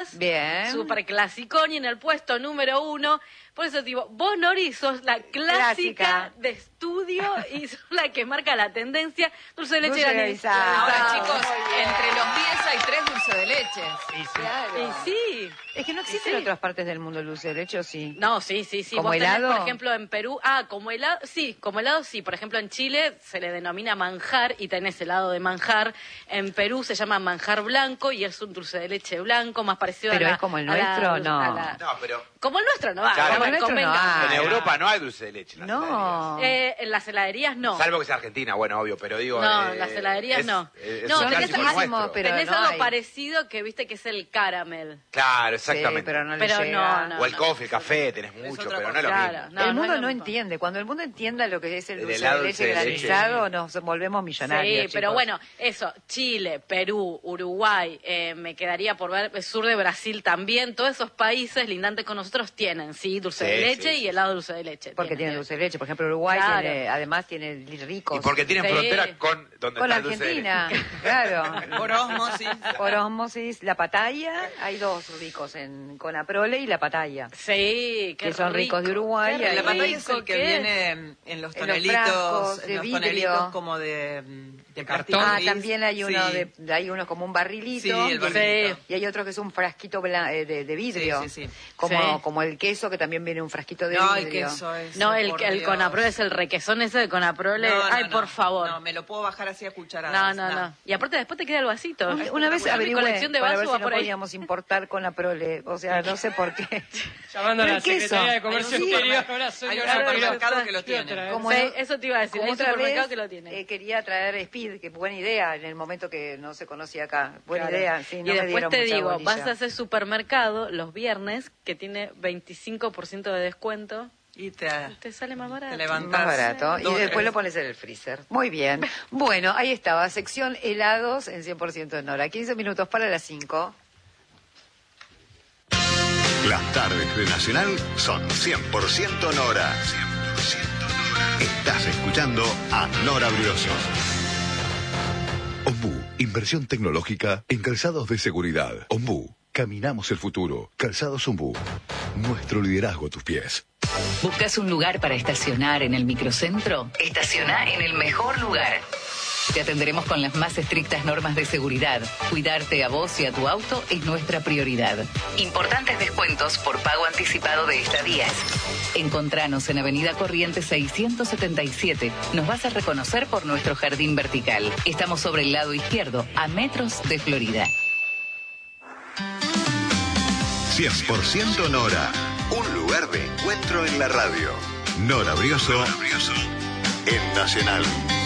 Bien. Súper clasicón, y en el puesto número 1, por eso digo, vos, Nori, sos la clásica de estudio y sos la que marca la tendencia. Dulce de leche granizado. Ahora, chicos, entre los 10 hay 3 dulces de leche. Claro. Y sí. Es que no existe en otras partes del mundo el dulce de leche, ¿o sí? No, sí. ¿Como Vos tenés, helado? por ejemplo, en Perú, como helado, sí. Por ejemplo, en Chile se le denomina manjar y tenés helado de manjar. En Perú se llama manjar blanco y es un dulce de leche blanco, más parecido ¿Pero a la... es como el nuestro? No. No, pero Como el nuestro no va. Claro, como el nuestro no en hay. Europa no hay dulce de leche. En las No. En las heladerías no. heladerías. Salvo que sea Argentina, bueno, obvio, pero digo... No, en las heladerías no. Es No, un tenés clásico máximo, nuestro. pero tenés no algo hay. parecido que viste que es el caramel. Claro, Sí, exactamente. pero no le Pero llega. no. O el coffee, el café, tenés mucho, otra pero cosa. no es lo Claro, mismo. no, el no mundo es lo no mismo. entiende. Cuando el mundo entienda lo que es el El dulce helado de leche dulce de leche. granizado, nos volvemos millonarios. Sí, pero chicos. bueno, eso, Chile, Perú, Uruguay, me quedaría por ver, el sur de Brasil también, todos esos países lindantes con nosotros tienen, sí, dulce Sí, de leche sí. y helado dulce de leche. Porque tiene dulce de leche. Por ejemplo, Uruguay Claro. además tiene ricos. Y porque tienen Sí. frontera con donde Con está el dulce de Argentina, leche. claro. Por ósmosis. Por ósmosis, la pataya, hay dos ricos en Conaprole y la pataya. Sí, qué Que son ricos de rico, Uruguay, qué y La ahí- pantalla es el que rico, viene en los En los tonelitos, frascos de en los vidrio. tonelitos como de cartón. Ah, gris. también hay uno Sí. hay uno como un barrilito. Sí, el barrilito. Y hay otro que es un frasquito de vidrio. Sí, sí, sí. Como el queso, que también viene un frasquito de No, el vidrio. queso es. No, el por el Dios. Conaprole es el requesón ese de Conaprole. No, no, Ay, no. por favor. No, me lo puedo bajar así a cucharadas. No. Y aparte después te queda el vasito. Una vez Mi averigüé colección de para vasos ver si va no por ahí. podíamos importar Conaprole. O sea, no sé por qué. Llamando a Pero la el queso. Secretaría de Comercio Sí. Exterior. Ahora soy Hay un una supermercado que lo tiene. Como Sí, no- eso te iba a decir. Como Hay otra supermercado vez que lo tiene. quería traer Speed, que buena idea en el momento que no se conocía acá. Buena Claro. idea, sí, no y me después dieron te mucha digo, bolilla. vas a hacer supermercado los viernes que tiene 25% de descuento. Y te Te sale más barato. levantas. Más barato. Y dos, después tres. lo pones en el freezer. Muy bien. Bueno, ahí estaba. Sección helados en 100% en hora. 15 minutos para las 5. Las tardes de Nacional son 100% Nora. 100% Nora. Estás escuchando a Nora Brioso. Ombú, inversión tecnológica en calzados de seguridad. Ombú, caminamos el futuro. Calzados Ombú, nuestro liderazgo a tus pies. ¿Buscas un lugar para estacionar en el microcentro? Estaciona en el mejor lugar. Te atenderemos con las más estrictas normas de seguridad. Cuidarte a vos y a tu auto es nuestra prioridad. Importantes descuentos por pago anticipado de estadías. Encontranos en Avenida Corrientes 677. Nos vas a reconocer por nuestro jardín vertical. Estamos sobre el lado izquierdo, a metros de Florida. 100% Nora, un lugar de encuentro en la radio. Nora Brioso en Nacional.